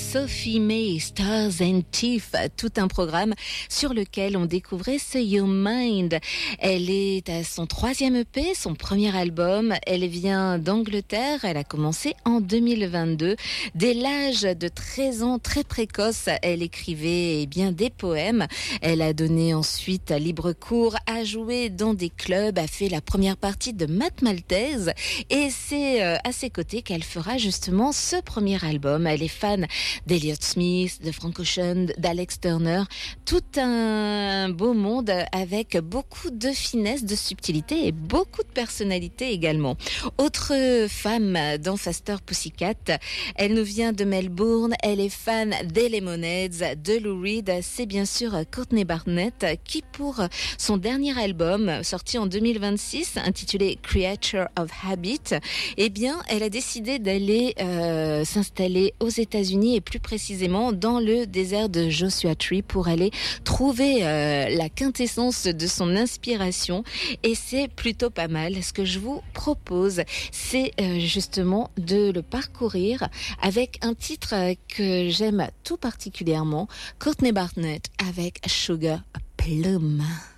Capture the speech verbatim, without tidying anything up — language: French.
Sophie May, Stars and Teeth, tout un programme sur lequel on découvrait ce Your Mind. Elle est à son troisième E P, son premier album. Elle vient d'Angleterre. Elle a commencé en deux mille vingt-deux. Dès l'âge de treize ans, très précoce, elle écrivait eh bien des poèmes. Elle a donné ensuite libre cours, a joué dans des clubs, a fait la première partie de Math Maltese et c'est à ses côtés qu'elle fera justement ce premier album. Elle est fan d'Elliott Smith, de Frank Ocean, d'Alex Turner. Tout un beau monde avec beaucoup de finesse, de subtilité et beaucoup de personnalité également. Autre femme dans Faster Pussycat, elle nous vient de Melbourne. Elle est fan des Lemonheads, de Lou Reed. C'est bien sûr Courtney Barnett qui, pour son dernier album sorti en deux mille vingt-six, intitulé Creature of Habit, eh bien, elle a décidé d'aller euh, s'installer aux États-Unis et plus précisément dans le désert de Joshua Tree pour aller trouver euh, la quintessence de son inspiration. Et c'est plutôt pas mal. Ce que je vous propose, c'est euh, justement de le parcourir avec un titre que j'aime tout particulièrement, Courtney Barnett avec Sugar Plum.